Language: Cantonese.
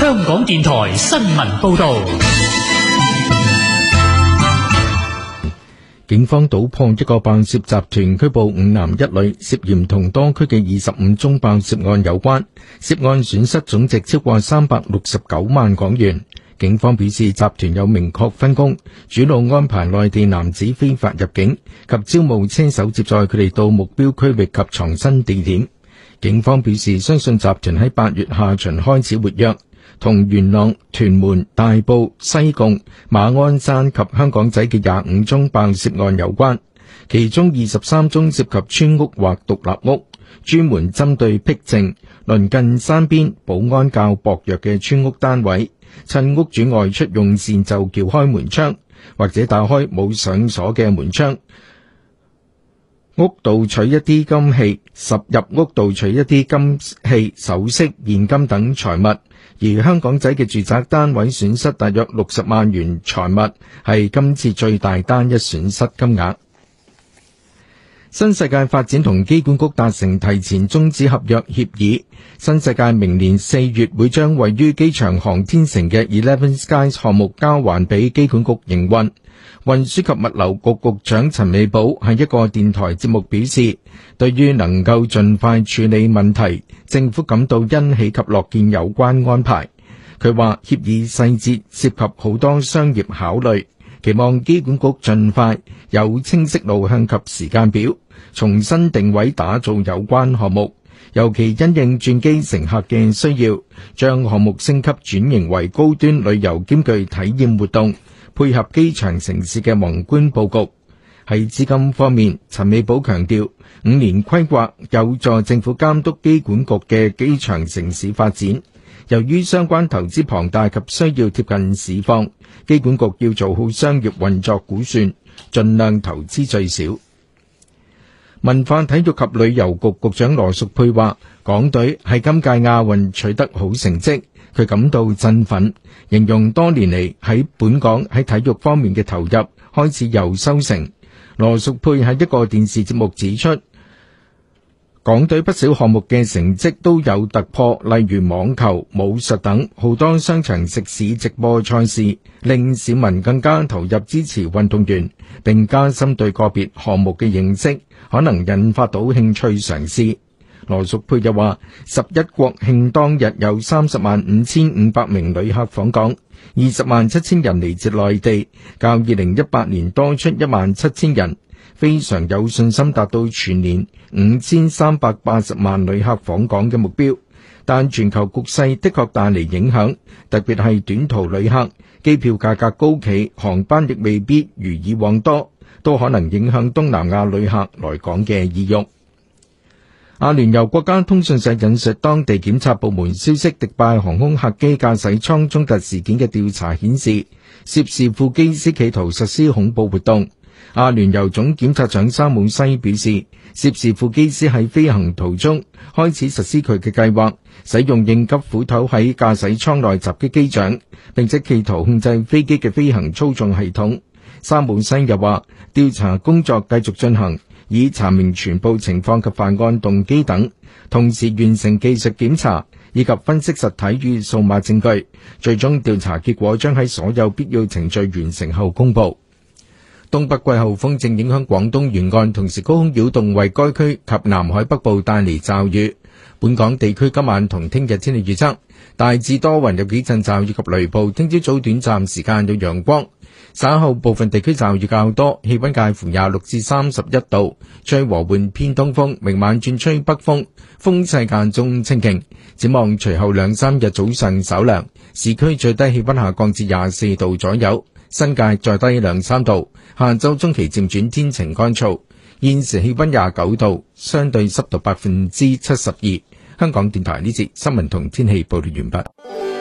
香港電台新聞報道。 警方搗破一個爆竊集團，拘捕5男1女，涉嫌同多區嘅25宗爆竊案有關，涉案損失總值超過369萬港元。警方表示，集團有明確分工，主腦安排內地男子非法入境及招募車手接載佢哋到目標區域及藏身地點。警方表示，相信集團喺8月下旬開始活躍，同元朗、屯門、大埔、西貢、馬鞍山及香港仔嘅25宗爆竊案有關，其中23宗涉及村屋或獨立屋，專門針對僻靜、鄰近山邊、保安較薄弱嘅村屋單位，趁屋主外出用膳就撬開門窗，或者打開冇上鎖嘅門窗，屋盜取一啲金器，入屋盜取一啲金器、首飾、現金等財物。而香港仔嘅住宅單位損失大約60萬元財物，係今次最大單一損失金額。新世界發展同機管局達成提前終止合約協議，新世界明年4月會將位於機場航天城嘅 Eleven Skies 項目交還俾機管局營運。運輸及物流局局長陳美寶喺一個電台節目表示，對於能夠盡快處理問題，政府感到欣喜及樂見有關安排。佢話協議細節涉及好多商業考慮，期望機管局盡快有清晰路向及時間表，重新定位打造有關項目，尤其因應轉機乘客嘅需要，將項目升級轉型為高端旅遊兼具體驗活動，配合機場城市嘅宏觀佈局。喺資金方面，陳美寶強調5年規劃有助政府監督機管局嘅機場城市發展。由於相關投資龐大及需要貼近市況，機管局要做好商業運作估算，盡量投資最少。文化體育及旅遊局局長羅淑佩話，港隊喺今屆亞運取得好成績，佢感到振奮，形容多年嚟喺本港喺體育方面嘅投入開始有收成。羅淑佩喺一個電視節目指出，港隊不少項目嘅成績都有突破，例如網球、武術等，好多商場食肆直播賽事，令市民更加投入支持運動員，並加深對個別項目嘅認識，可能引發到興趣嘗試。羅淑佩又話，11國慶當日有305500名旅客訪港，207,000人嚟自內地，較2018年多出17000人，非常有信心達到全年5380萬旅客訪港嘅目標。但全球局勢的確帶嚟影響，特別係短途旅客，機票價格高企，航班亦未必如以往多，都可能影響東南亞旅客來港嘅意欲。阿聯酋國家通訊社引述當地檢察部門消息，迪拜航空客機駕駛艙衝突事件嘅調查顯示，涉事副機師企圖實施恐怖活動。阿聯酋總檢察長沙姆西表示，涉事副機師喺飛行途中開始實施佢嘅計劃，使用應急斧頭喺駕駛艙內襲擊機長，並且企圖控制飛機嘅飛行操縱系統。沙姆西又話，調查工作繼續進行，以查明全部情況及犯案動機等，同時完成技術檢查以及分析實體與數碼證據。最終調查結果將喺所有必要程序完成後公佈。東北季候風正影響廣東沿岸，同時高空擾動為該區及南海北部帶嚟驟雨。本港地區今晚同聽日天氣預測，大致多雲，有幾陣驟雨及雷暴，聽朝早短暫時間有陽光，稍後部分地區驟雨較多，氣溫介乎26至31度，吹和緩偏東風，明晚轉吹北風，風勢間中清勁。展望隨後2-3日早上稍涼，市區最低氣溫下降至24度左右，新界再低2-3度。下周中期漸轉天晴乾燥，現時氣溫29度，相對濕度72%。香港電台呢節新聞同天氣報道完畢。